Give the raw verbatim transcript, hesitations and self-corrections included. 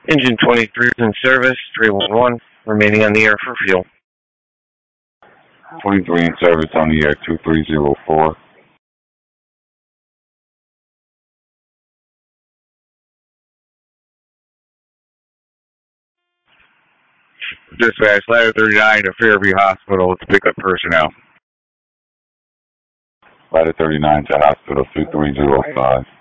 Engine twenty-three is in service, three one one, remaining on the air for fuel. twenty-three in service on the air, two three zero four. Dispatch, ladder thirty-nine to Fairview Hospital to pick up personnel. Ladder thirty-nine to hospital, two three zero five.